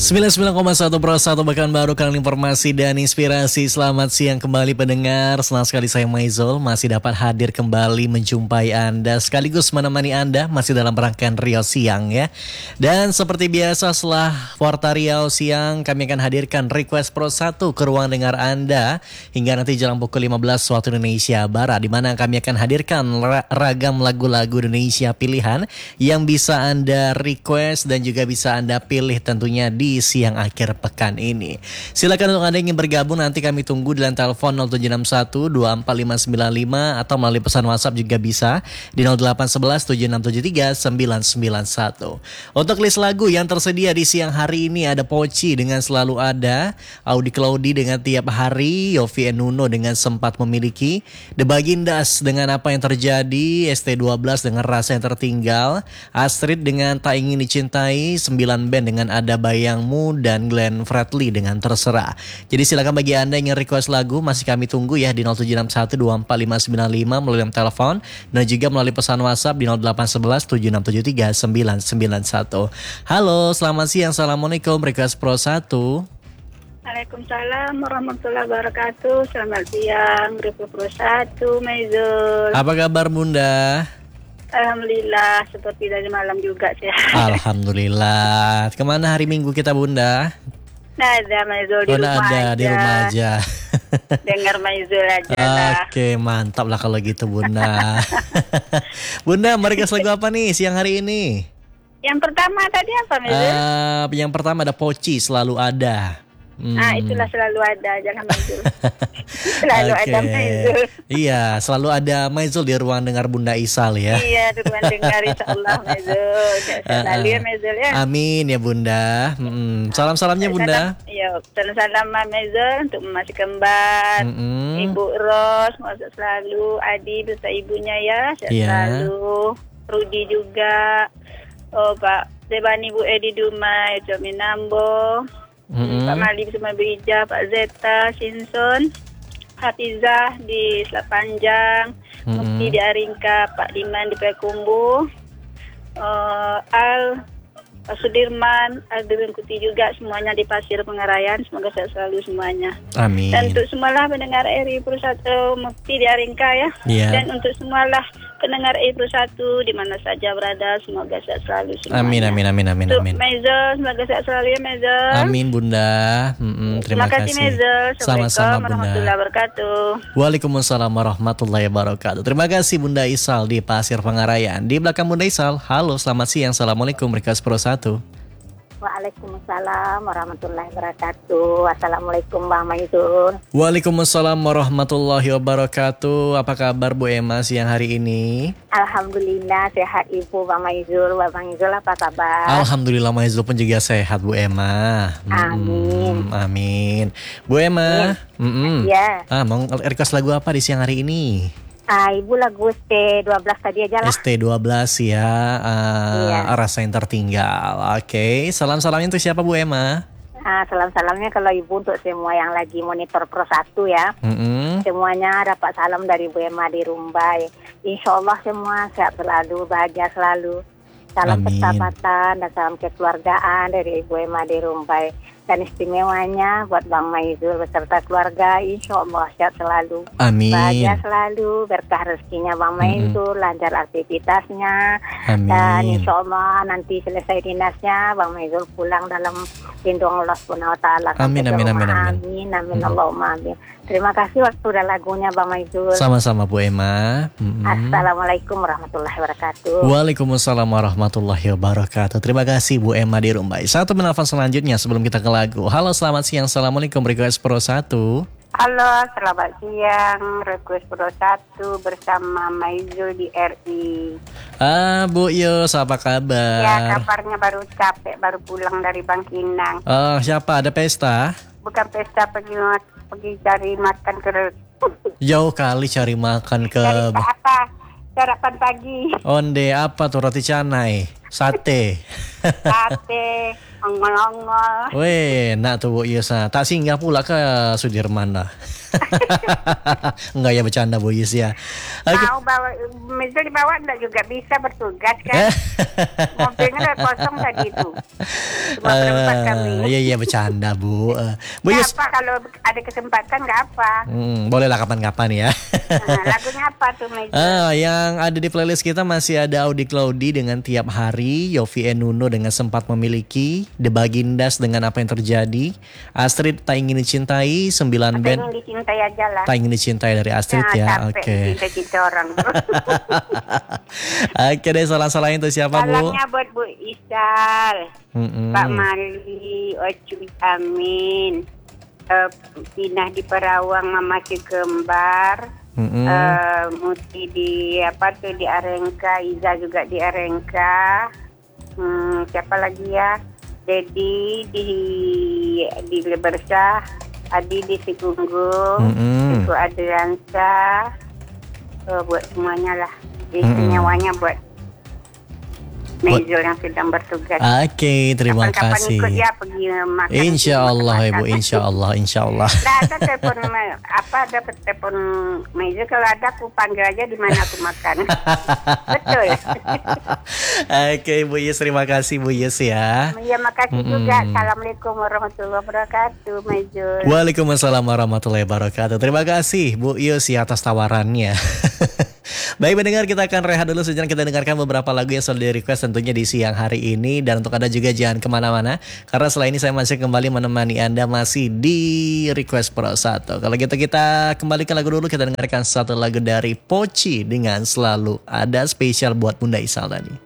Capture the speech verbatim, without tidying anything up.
sembilan puluh sembilan koma satu Pro satu bahkan baru kalian informasi dan inspirasi. Selamat siang kembali pendengar. Senang sekali saya Maizul masih dapat hadir kembali menjumpai Anda sekaligus menemani Anda masih dalam rangkaian Riau Siang ya. Dan seperti biasa setelah Warta Riau Siang kami akan hadirkan Request Pro satu ke ruang dengar Anda hingga nanti jelang pukul lima belas waktu Indonesia Barat, di mana kami akan hadirkan ragam lagu-lagu Indonesia pilihan yang bisa Anda request dan juga bisa Anda pilih tentunya di siang akhir pekan ini. Silakan untuk Anda yang ingin bergabung, nanti kami tunggu di line telepon nol tujuh enam satu dua empat lima sembilan lima atau melalui pesan WhatsApp juga bisa di nol delapan satu satu tujuh enam tujuh tiga sembilan sembilan satu. Untuk list lagu yang tersedia di siang hari ini ada Poci dengan Selalu Ada, Audi Claudi dengan Tiap Hari, Yofi and Nuno dengan Sempat Memiliki, The Bagindas dengan Apa Yang Terjadi, S T dua belas dengan Rasa Yang Tertinggal, Astrid dengan Tak Ingin Dicintai, sembilan Band dengan Ada Bayangmu, dan Glenn Fredly dengan Terserah. Jadi silakan bagi Anda yang ingin request lagu masih kami tunggu ya di nol tujuh enam satu dua empat lima sembilan lima melalui telepon dan juga melalui pesan WhatsApp di nol delapan satu satu tujuh enam tujuh tiga sembilan sembilan satu. Halo, selamat siang. Assalamualaikum. Request Pro satu. Waalaikumsalam warahmatullahi wabarakatuh. Selamat siang, Request Pro satu, Maizul. Apa kabar Bunda? Alhamdulillah, seperti dari malam juga sehat. Alhamdulillah. Kemana hari Minggu kita Bunda? Nah, ada Maizul di oh, rumah ada, aja. Di rumah aja. Dengar Maizul aja lah. Oke, mantap lah kalau gitu Bunda. Bunda, mau request lagu apa nih siang hari ini? Yang pertama tadi apa Maizul? Uh, yang pertama ada Poci, Selalu Ada. Hmm. Ah, itulah Selalu Ada, jangan Maizul. Selalu okay. Ada Maizul. Iya, selalu ada Maizul di ruang dengar Bunda Isal ya. Iya, di ruang dengar insyaallah Maizul. Selalu ya Maizul ya. Amin ya Bunda. Hmm. Salam-salamnya Bunda. Iya, salam-salam Maizul untuk Mas Kembar, mm-hmm. Ibu Ros, maksud selalu Adi beserta ibunya ya, sehat yeah. selalu. Rudi juga. Oh Pak Debani, Bu Edi Dumai, Jomi Nambo. Mm-hmm. Pak Mali Bisma Bija, Pak Zeta, Sinson, Hafizah di Selat Panjang, mm-hmm. Mufti di Aringka, Pak Diman di Payakumbuh, uh, Al, Pak Sudirman, Aldirin Kuti juga, semuanya di Pasir Pengarayan. Semoga sehat selalu semuanya. Amin. Dan untuk semualah pendengar R I Pusat uh, Mufti di Aringka ya. Yeah. Dan untuk semualah pendengar R I Pusat di mana saja berada, semoga sehat selalu semuanya. Amin, amin, amin, amin, untuk amin. Maizul, semoga sehat selalu ya Maizul. Amin Bunda. Mm-mm, terima, terima kasih Maizul. Sama-sama Bunda. Warahmatullahi wabarakatuh. Waalaikumsalam warahmatullahi wabarakatuh. Terima kasih Bunda Isal di Pasir Pengarayan. Di belakang Bunda Isal, halo selamat siang. Assalamualaikum. Request Pro satu. Waalaikumsalam warahmatullahi wabarakatuh. Assalamualaikum Bang Maizul. Waalaikumsalam warahmatullahi wabarakatuh. Apa kabar Bu Emma siang hari ini? Alhamdulillah sehat Ibu Bang Maizul. Bang Maizul apa kabar? Alhamdulillah Maizul pun juga sehat Bu Emma. Amin. Mm, amin. Bu Emma. Iya. Ah, mau request lagu apa di siang hari ini? Ah, Ibu lagu S T dua belas tadi aja lah. S T dua belas ya, uh, iya. Rasa Yang Tertinggal. Oke, okay. Salam-salamnya untuk siapa Bu Emma? Ah, salam-salamnya kalau Ibu untuk semua yang lagi monitor Pro satu ya. Mm-hmm. Semuanya dapat salam dari Bu Emma di Rumbai. Insya Allah semua sehat selalu, bahagia selalu. Salam Amin. Persahabatan dan salam kekeluargaan dari Ibu Emma di Rumbai. Dan istimewanya buat Bang Maizul beserta keluarga, insya Allah sehat selalu. Amin. Bahagia selalu, berkah rezekinya Bang Maizul, mm-hmm. lancar aktivitasnya. Amin. Dan insya Allah nanti selesai dinasnya, Bang Maizul pulang dalam lindung Allah subhanahu wa taala. Amin, amin, amin, amin. Amin, amin, mm-hmm. Allahumma amin. Terima kasih waktu dan lagunya Bang Maizul. Sama-sama Bu Emma. Mm-hmm. Assalamualaikum warahmatullahi wabarakatuh. Waalaikumsalam warahmatullahi wabarakatuh. Terima kasih Bu Emma di Rumbai. Satu penelpon selanjutnya sebelum kita ke lagu. Halo selamat siang. Assalamualaikum. Request Pro satu. Halo selamat siang. Request Pro satu bersama Maizul di R I. Ah Bu Yus apa kabar? Ya kabarnya baru capek, baru pulang dari Bangkinang. Oh siapa? Ada pesta? Bukan pesta, pergi pergi cari makan ke. Jauh kali cari makan ke. Cari apa? Sarapan pagi. Onde apa tuh roti canai? Sate. Sate, ongol-ongol. Weh, nak tuh Bu Yus. Tak singgah pula ke Sudirman lah. Enggak ya, bercanda Bu Yus ya. Okay. Mau bawa, misal dibawa enggak juga bisa bertugas kan? Mobilnya udah kosong tadi itu. Cuma berempat kami. Iya iya bercanda Bu. Uh, Bu Yus. Apa kalau ada kesempatan nggak apa? Hmm, bolehlah kapan-kapan ya. Nah, lagunya apa tuh Major? Ah, yang ada di playlist kita masih ada Audi Claudi dengan Tiap Hari, Yovie and Nuno dengan Sempat Memiliki, The Bagindas dengan Apa Yang Terjadi, Astrid Tak Ingin Dicintai, sembilan band. Ingin dicintai aja lah. Tak Ingin Dicintai dari Astrid ya. Oke. Okay. Cinta-cinta orang. Oke deh, salah-salahin tuh siapa Bu? Salamnya buat Bu Isal, Mm-mm. Pak Mali, Ocu Amin, uh, Pinah di Perawang, Mama Si Kembar, Mm-mm. uh, Muti di apa tuh di Arengka, Iza juga di Arengka, hmm, siapa lagi ya? Dedi di di Lebersah, Adi di Sigunggung, Mm-mm. Ibu Adriansa, uh, buat semuanya lah, istimewanya buat Major yang sedang bertugas. Oke, okay, terima Kapan-kapan kasih. ikut ya pergi makan. Insya Allah Ibu, Insya Allah, Insya Allah. Nah, ada telepon apa ada telepon Major, kalau ada aku panggil aja di mana aku makan. Betul. Oke okay, Bu Yus, terima kasih Bu Yus ya. Ya makasih Mm-mm. juga. Assalamualaikum warahmatullahi wabarakatuh, Major. Waalaikumsalam warahmatullahi wabarakatuh. Terima kasih Bu Yus ya atas tawarannya. Baik pendengar, kita akan rehat dulu sejenak, kita dengarkan beberapa lagu yang sudah di request tentunya di siang hari ini. Dan untuk Anda juga jangan kemana-mana, karena setelah ini saya masih kembali menemani Anda masih di Request Pro satu. Kalau gitu kita kembalikan lagu dulu, kita dengarkan satu lagu dari Poci dengan Selalu Ada, spesial buat Bunda Isal tadi.